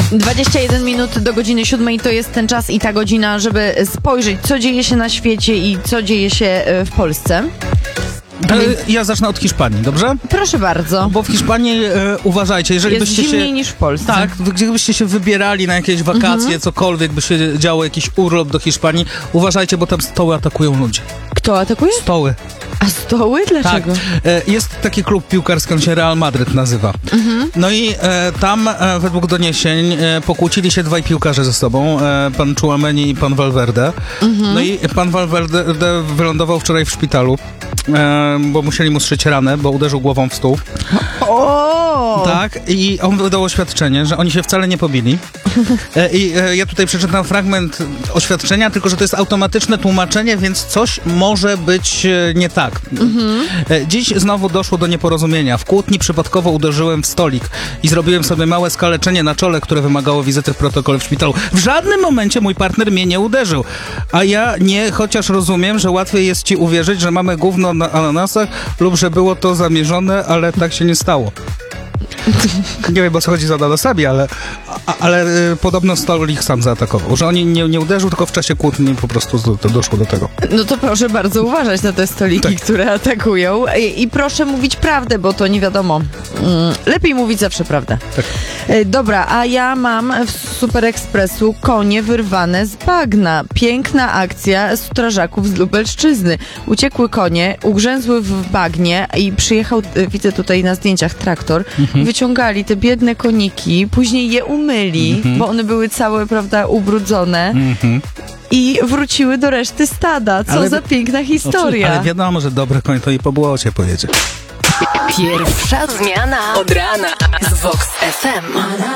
21 minut do godziny 7 to jest ten czas i ta godzina, żeby spojrzeć, co dzieje się na świecie i co dzieje się w Polsce. Ja zacznę od Hiszpanii, dobrze? Proszę bardzo. Bo w Hiszpanii uważajcie, jeżeli Jest byście zimniej się... niż w Polsce. Tak, gdybyście się wybierali na jakieś wakacje, cokolwiek by się działo, jakiś urlop do Hiszpanii, uważajcie, bo tam stoły atakują ludzi. Kto atakuje? Stoły. A stoły? Dlaczego? Tak. Jest taki klub piłkarski, on się Real Madryt nazywa. No i tam według doniesień pokłócili się dwaj piłkarze ze sobą, pan Tchouaméni i pan Valverde. No i pan Valverde wylądował wczoraj w szpitalu, bo musieli mu strzyć ranę, bo uderzył głową w stół. O! Tak, i on wydał oświadczenie, że oni się wcale nie pobili. I ja tutaj przeczytam fragment oświadczenia, tylko że to jest automatyczne tłumaczenie, więc coś może być nie tak. Dziś znowu doszło do nieporozumienia. W kłótni przypadkowo uderzyłem w stolik i zrobiłem sobie małe skaleczenie na czole, które wymagało wizyty w protokole w szpitalu. W żadnym momencie mój partner mnie nie uderzył. A ja nie, chociaż rozumiem, że łatwiej jest ci uwierzyć, że mamy gówno na ananasach lub że było to zamierzone, ale tak się nie stało. Nie wiem, o co chodzi z ananasami, ale podobno stolik sam zaatakował. Że oni nie uderzył, tylko w czasie kłótni po prostu to doszło do tego. No to proszę bardzo uważać na te stoliki, które atakują. I proszę mówić prawdę, bo to nie wiadomo. Lepiej mówić zawsze prawdę. Tak. Dobra, a ja mam w Super Expressu konie wyrwane z bagna. Piękna akcja strażaków z Lubelszczyzny. Uciekły konie, ugrzęzły w bagnie i przyjechał, widzę tutaj na zdjęciach, traktor. Wyciągali te biedne koniki, później je umyli, bo one były całe, prawda, ubrudzone. I wróciły do reszty stada. Co za piękna historia. Ale wiadomo, że dobry koń to i po błocie pojedzie. Pierwsza zmiana od rana z Vox FM.